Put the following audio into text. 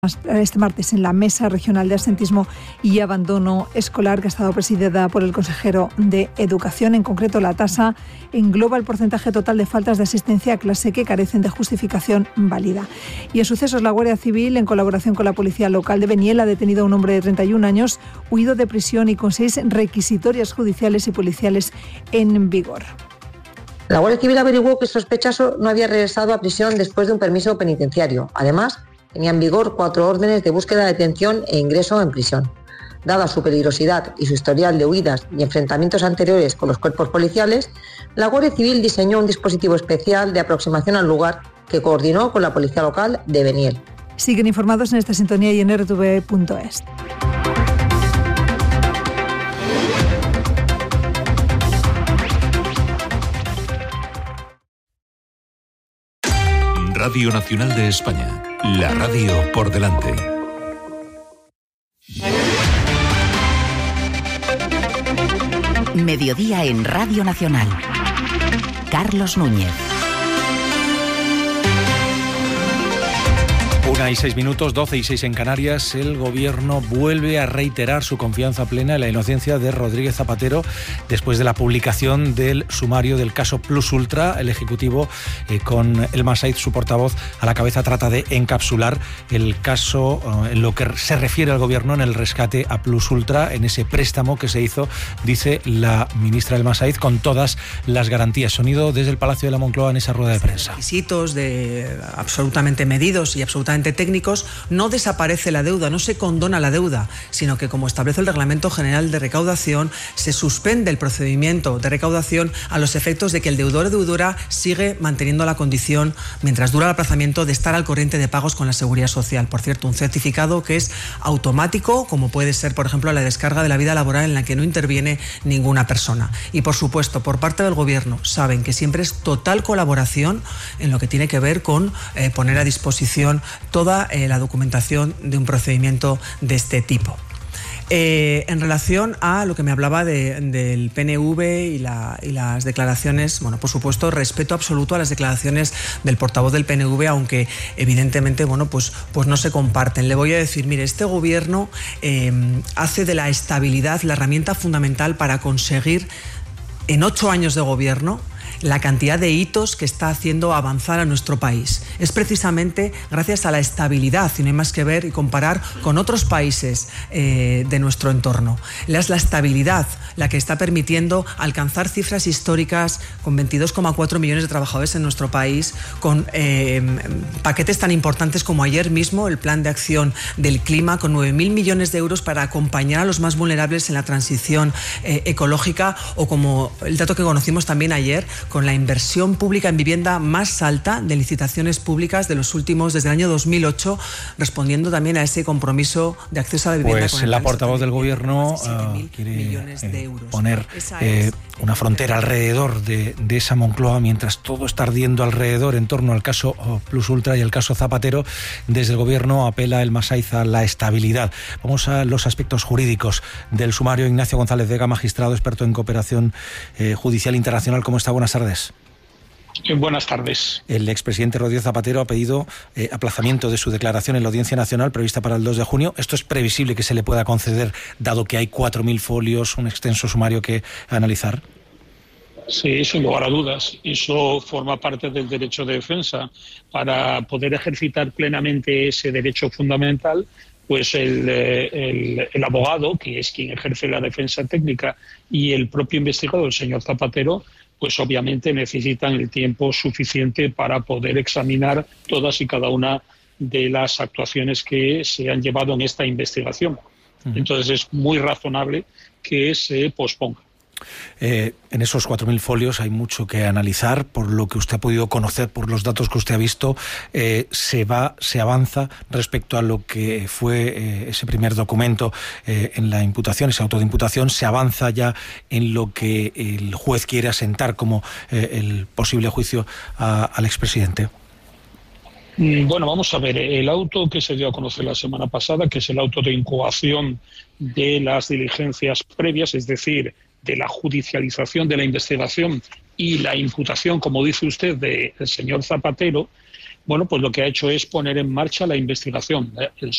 Este martes en la Mesa Regional de Absentismo y Abandono Escolar, que ha estado presidida por el consejero de Educación. En concreto, la tasa engloba el porcentaje total de faltas de asistencia a clase que carecen de justificación válida. Y en sucesos, la Guardia Civil, en colaboración con la Policía Local de Beniel, ha detenido a un hombre de 31 años, huido de prisión y con 6 requisitorias judiciales y policiales en vigor. La Guardia Civil averiguó que el sospechoso no había regresado a prisión después de un permiso penitenciario. Además, tenía en vigor 4 órdenes de búsqueda, detención e ingreso en prisión. Dada su peligrosidad y su historial de huidas y enfrentamientos anteriores con los cuerpos policiales, la Guardia Civil diseñó un dispositivo especial de aproximación al lugar que coordinó con la Policía Local de Beniel. Siguen informados en esta sintonía y en rtv.es. Radio Nacional de España, la radio por delante. Mediodía en Radio Nacional. Carlos Núñez. 1:06, 12:06 en Canarias. El Gobierno vuelve a reiterar su confianza plena en la inocencia de Rodríguez Zapatero después de la publicación del sumario del caso Plus Ultra. El Ejecutivo, con Elma Saíz, su portavoz, a la cabeza, trata de encapsular el caso en lo que se refiere al Gobierno en el rescate a Plus Ultra, en ese préstamo que se hizo, dice la ministra Elma Saíz, con todas las garantías. Sonido desde el Palacio de la Moncloa en esa rueda de prensa. Requisitos absolutamente medidos y absolutamente técnicos, no desaparece la deuda, no se condona la deuda, sino que, como establece el Reglamento General de Recaudación, se suspende el procedimiento de recaudación a los efectos de que el deudor o deudora sigue manteniendo la condición, mientras dura el aplazamiento, de estar al corriente de pagos con la Seguridad Social. Por cierto, un certificado que es automático, como puede ser, por ejemplo, la descarga de la vida laboral, en la que no interviene ninguna persona. Y, por supuesto, por parte del Gobierno, saben que siempre es total colaboración en lo que tiene que ver con poner a disposición toda la documentación de un procedimiento de este tipo. En relación a lo que me hablaba del PNV y las declaraciones, bueno, por supuesto, respeto absoluto a las declaraciones del portavoz del PNV, aunque evidentemente, bueno, pues no se comparten. Le voy a decir, mire, este Gobierno hace de la estabilidad la herramienta fundamental para conseguir, en 8 años de gobierno, la cantidad de hitos que está haciendo avanzar a nuestro país. Es precisamente gracias a la estabilidad, y no hay más que ver y comparar con otros países de nuestro entorno. Es la estabilidad la que está permitiendo alcanzar cifras históricas, con 22,4 millones de trabajadores en nuestro país, con paquetes tan importantes como ayer mismo el Plan de Acción del Clima, con 9.000 millones de euros para acompañar a los más vulnerables en la transición ecológica, o como el dato que conocimos también ayer, con la inversión pública en vivienda más alta de licitaciones públicas de los últimos, desde el año 2008, respondiendo también a ese compromiso de acceso a la vivienda. Pues la portavoz del Gobierno quiere poner una frontera alrededor de esa Moncloa, mientras todo está ardiendo alrededor en torno al caso Plus Ultra y el caso Zapatero. Desde el Gobierno apela Elma Saíz a la estabilidad. Vamos a los aspectos jurídicos del sumario. Ignacio González Vega, magistrado experto en cooperación judicial internacional. ¿Cómo está? Buenas tardes. Buenas tardes. El expresidente Rodríguez Zapatero ha pedido aplazamiento de su declaración en la Audiencia Nacional prevista para el 2 de junio. ¿Esto es previsible que se le pueda conceder, dado que hay 4.000 folios, un extenso sumario que analizar? Sí, sin lugar a dudas. Eso forma parte del derecho de defensa. Para poder ejercitar plenamente ese derecho fundamental, pues el abogado, que es quien ejerce la defensa técnica, y el propio investigador, el señor Zapatero, pues obviamente necesitan el tiempo suficiente para poder examinar todas y cada una de las actuaciones que se han llevado en esta investigación. Entonces es muy razonable que se posponga. En esos 4.000 folios hay mucho que analizar. Por lo que usted ha podido conocer, por los datos que usted ha visto, se avanza respecto a lo que fue ese primer documento en la imputación, ese auto de imputación. Se avanza ya en lo que el juez quiere asentar como el posible juicio al expresidente. Bueno, vamos a ver, el auto que se dio a conocer la semana pasada, que es el auto de incoación de las diligencias previas, es decir, de la judicialización de la investigación y la imputación, como dice usted, del señor Zapatero, bueno, pues lo que ha hecho es poner en marcha la investigación. El